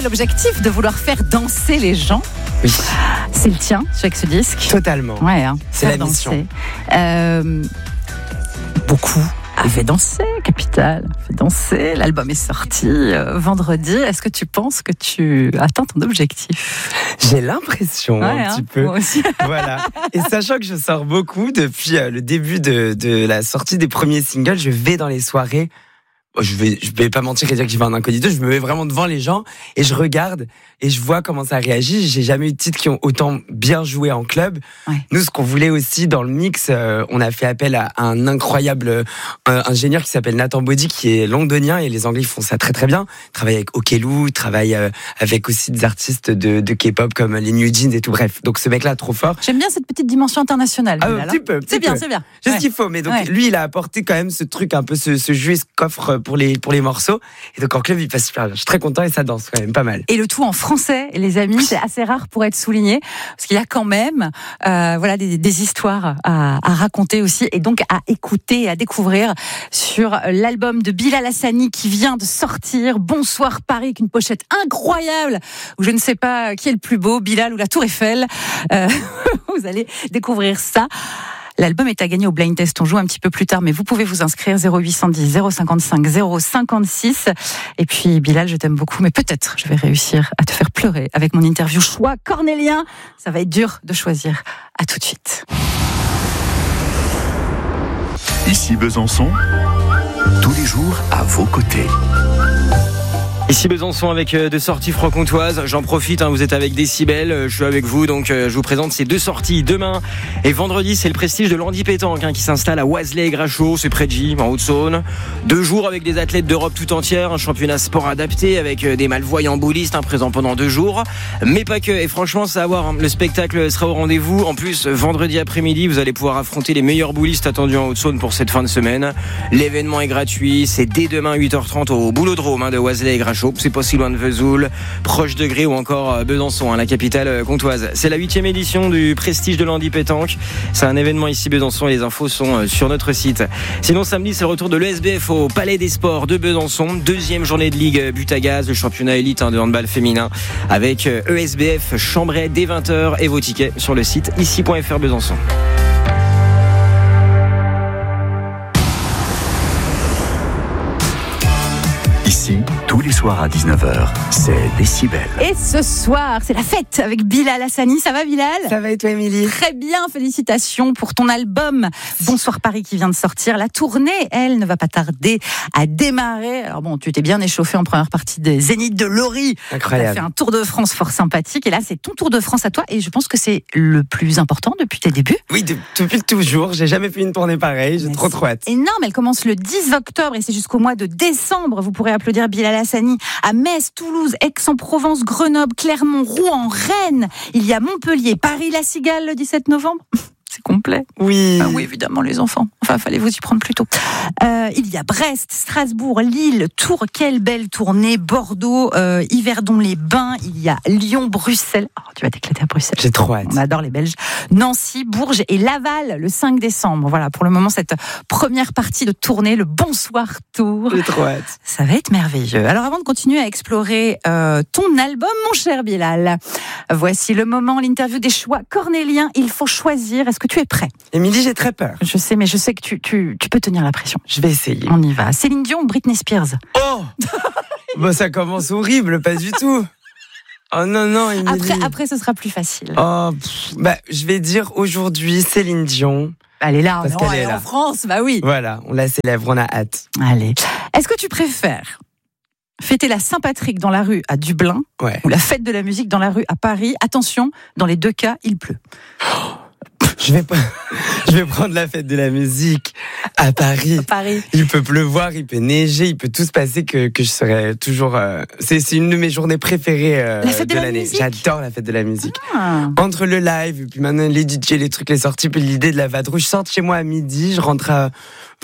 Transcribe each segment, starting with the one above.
L'objectif de vouloir faire danser les gens, Oui, c'est le tien avec ce disque. totalement. Ouais, C'est faire la mission. danser. Beaucoup a fait danser, Capital, a fait danser. L'album est sorti vendredi. Est-ce que tu penses que tu atteins ton objectif? J'ai l'impression un petit peu. Moi aussi. Voilà. Et sachant que je sors beaucoup depuis le début de la sortie des premiers singles, je vais dans les soirées. Je vais pas mentir et dire que j'y vais en incognito. Je me mets vraiment devant les gens et je regarde et je vois comment ça réagit. J'ai jamais eu de titres qui ont autant bien joué en club. Ouais. Nous, ce qu'on voulait aussi dans le mix, on a fait appel à un incroyable ingénieur qui s'appelle Nathan Body, qui est londonien, et les Anglais font ça très très bien. Il travaille avec Okelou, il travaille avec aussi des artistes de K-pop comme les New Jeans et tout. Bref, donc ce mec-là, trop fort. J'aime bien cette petite dimension internationale. Ah, Bilal, un petit peu. C'est bien, c'est bien. Juste Ouais. ce qu'il faut, mais donc Ouais. lui, il a apporté quand même ce truc, un peu ce jeu et ce coffre pour les morceaux. Et donc en club, il passe super bien. Je suis très content et ça danse quand même pas mal. Et le tout en français, les amis, c'est assez rare pour être souligné, parce qu'il y a quand même voilà, des histoires à raconter aussi, et donc à écouter et à découvrir sur l'album de Bilal Hassani qui vient de sortir, Bonsoir Paris, avec une pochette incroyable, où je ne sais pas qui est le plus beau, Bilal ou la Tour Eiffel. Vous allez découvrir ça. L'album est à gagner au Blind Test. On joue un petit peu plus tard, mais vous pouvez vous inscrire 0810 055 056. Et puis, Bilal, je t'aime beaucoup, mais peut-être je vais réussir à te faire pleurer avec mon interview choix cornélien. Ça va être dur de choisir. À tout de suite. Ici Besançon, tous les jours à vos côtés. Ici Besançon avec deux sorties franc-comtoises. J'en profite, vous êtes avec Décibel, je suis avec vous, donc je vous présente ces deux sorties demain et vendredi. C'est le Prestige de l'Handi Pétanque qui s'installe à Oiselay-Grachot, c'est près de Gy, en Haute-Saône. 2 jours avec des athlètes d'Europe tout entière, un championnat sport adapté avec des malvoyants boulistes présents pendant 2 jours. Mais pas que, et franchement ça va voir, le spectacle sera au rendez-vous. En plus, vendredi après-midi, vous allez pouvoir affronter les meilleurs boulistes attendus en Haute-Saône pour cette fin de semaine. L'événement est gratuit, c'est dès demain 8h30 au Boulodrome de Oiselay-Grachot. C'est pas si loin de Vesoul, proche de Gré ou encore Besançon, la capitale comtoise. C'est la 8e édition du Prestige de l'Handi Pétanque. C'est un événement ici Besançon et les infos sont sur notre site. Sinon samedi, c'est le retour de l'ESBF au Palais des Sports de Besançon. 2e journée de Ligue but à gaz, le championnat élite de handball féminin avec ESBF Chambray dès 20h et vos tickets sur le site ici.fr Besançon. Ici, tous les soirs à 19h, c'est Décibel. Et ce soir, c'est la fête avec Bilal Hassani. Ça va, Bilal? Ça va et toi, Émilie? Très bien, félicitations pour ton album Bonsoir Paris qui vient de sortir. La tournée, elle, ne va pas tarder à démarrer. Alors bon, tu t'es bien échauffé en première partie des Zéniths de Lori. Tu as Incroyable. fait un Tour de France fort sympathique. Et là, c'est ton Tour de France à toi. Et je pense que c'est le plus important depuis tes débuts. Oui, depuis toujours. J'ai jamais fait une tournée pareille. J'ai trop hâte. Énorme, elle commence le 10 octobre et c'est jusqu'au mois de décembre. Vous pourrez applaudir Bilal Hassani à Metz, Toulouse, Aix-en-Provence, Grenoble, Clermont, Rouen, Rennes. Il y a Montpellier, Paris-La Cigale le 17 novembre. C'est complet. Oui. Ah oui, évidemment, les enfants. Enfin, fallait vous y prendre plus tôt. Il y a Brest, Strasbourg, Lille, Tours. Quelle belle tournée. Bordeaux, Yverdon-les-Bains. Il y a Lyon, Bruxelles. Oh, tu vas t'éclater à Bruxelles. J'ai trop hâte. On adore les Belges. Nancy, Bourges et Laval le 5 décembre. Voilà, pour le moment, cette première partie de tournée, le Bonsoir Tour. J'ai trop hâte. Ça va être merveilleux. Alors, avant de continuer à explorer ton album, mon cher Bilal, voici le moment, l'interview des choix cornéliens. Il faut choisir. Est-ce que tu es prêt? Émilie, j'ai très peur. Je sais, mais je sais que tu peux tenir la pression. Je vais essayer. On y va. Céline Dion, Britney Spears. Oh bah, ça commence horrible, pas du tout. Oh non, Émilie. Après, ce sera plus facile. Oh, je vais dire aujourd'hui Céline Dion. Elle est là, Parce qu'elle est là. en France, bah oui. Voilà, on la célèbre, on a hâte. Allez. Est-ce que tu préfères fêter la Saint-Patrick dans la rue à Dublin Ouais. ou la fête de la musique dans la rue à Paris? Attention, dans les 2 cas, il pleut. Je vais prendre la fête de la musique à Paris. Paris. Il peut pleuvoir, il peut neiger, il peut tout se passer que je serai toujours. C'est une de mes journées préférées La fête de la l'année. musique. J'adore la fête de la musique. Ah. Entre le live, et puis maintenant les DJ, les trucs, les sorties, puis l'idée de la vadrouille. Je sors de chez moi à midi, je rentre à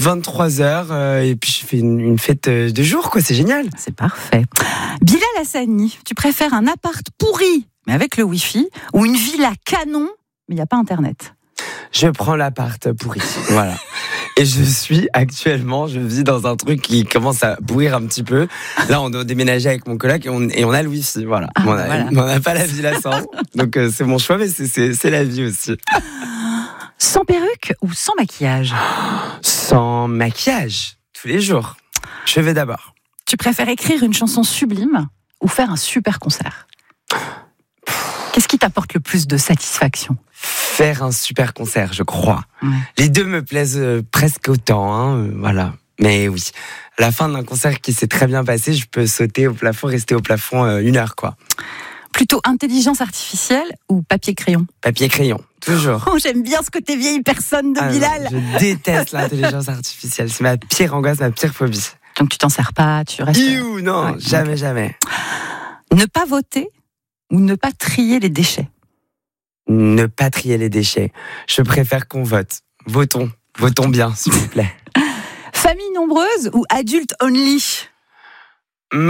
23h et puis je fais une fête de jour, quoi. C'est génial. C'est parfait. Bilal Hassani, tu préfères un appart pourri, mais avec le Wi-Fi, ou une villa canon, mais il n'y a pas Internet? Je prends l'appart pourri. Voilà. Et je vis dans un truc qui commence à pourrir un petit peu. Là, on doit déménager avec mon coloc et on a le wifi, voilà. Ah, On n'a pas la vie là sans. Donc c'est mon choix, mais c'est la vie aussi. Sans perruque ou sans maquillage? Sans maquillage, tous les jours. Je vais d'abord. Tu préfères écrire une chanson sublime ou faire un super concert? Qu'est-ce qui t'apporte le plus de satisfaction? Faire un super concert, je crois. Ouais. Les deux me plaisent presque autant, hein, voilà. Mais oui, à la fin d'un concert qui s'est très bien passé, je peux sauter au plafond, rester au plafond 1 heure, quoi. Plutôt intelligence artificielle ou papier-crayon? Papier-crayon, toujours. Oh, j'aime bien ce côté vieille personne de Bilal. Je déteste l'intelligence artificielle, c'est ma pire angoisse, ma pire phobie. Donc tu t'en sers pas, tu restes... Non, Ouais, jamais. Ne pas voter ou ne pas trier les déchets? Ne pas trier les déchets. Je préfère qu'on vote. Votons bien, s'il vous plaît. Famille nombreuse ou adulte only? Plus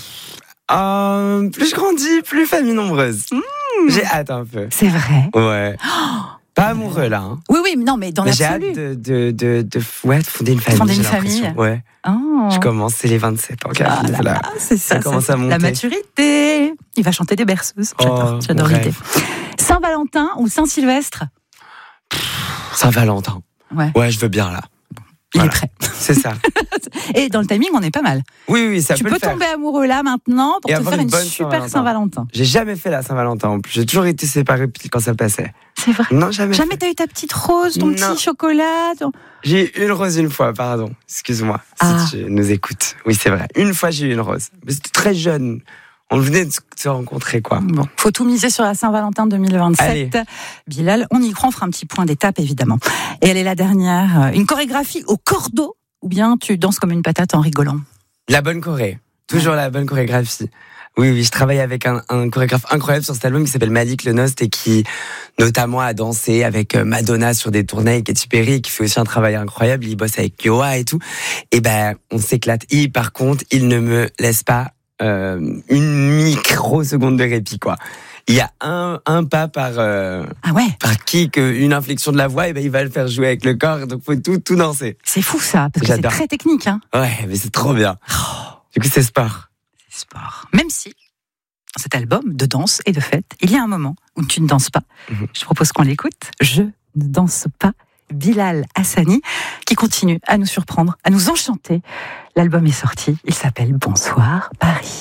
je grandis, plus famille nombreuse. J'ai hâte un peu. C'est vrai? Ouais. Pas amoureux là. Hein. Oui, mais non, mais dans J'ai l'absolu. hâte de fonder une famille. Fonder une j'ai l'impression. famille. Ouais. Oh. Je commence, c'est les 27 ans qui arrivent là. C'est ça commence à monter. La maturité. Il va chanter des berceuses. J'adore mon l'idée. rêve. Saint-Valentin ou Saint-Sylvestre? Saint-Valentin. Ouais. Je veux bien là. Il Voilà. est prêt. C'est ça. Et dans le timing, on est pas mal. Oui, ça Tu peut peux le faire. tomber amoureux là maintenant pour Et te avoir faire une une bonne super Saint-Valentin. Saint-Valentin. J'ai jamais fait la Saint-Valentin en plus. J'ai toujours été séparé quand ça passait. C'est vrai. Non, jamais. Jamais t'as eu ta petite rose, ton Non. petit chocolat. J'ai eu une rose une fois, pardon. Excuse-moi si tu nous écoutes. Oui, c'est vrai. Une fois, j'ai eu une rose. Mais c'était très jeune. On venait de se rencontrer, quoi. Bon, faut tout miser sur la Saint-Valentin 2027. Allez. Bilal, on y croit, on fera un petit point d'étape, évidemment. Et elle est la dernière. Une chorégraphie au cordeau ou bien tu danses comme une patate en rigolant? La bonne choré. Toujours la bonne chorégraphie. Oui, je travaille avec un chorégraphe incroyable sur cet album qui s'appelle Malik Lenost et qui, notamment, a dansé avec Madonna sur des tournées, avec Katy Perry, qui fait aussi un travail incroyable. Il bosse avec Yoa et tout. Et on s'éclate. Par contre, il ne me laisse pas une microseconde de répit, quoi. Il y a un pas par kick, une inflexion de la voix, il va le faire jouer avec le corps, donc faut tout danser. C'est fou ça, parce que c'est très technique. Hein. Ouais, mais c'est trop bien. Du coup, c'est sport. C'est sport. Même si, dans cet album de danse et de fête, il y a un moment où tu ne danses pas. Je propose qu'on l'écoute. Je ne danse pas. Bilal Hassani, qui continue à nous surprendre, à nous enchanter. L'album est sorti, il s'appelle Bonsoir Paris.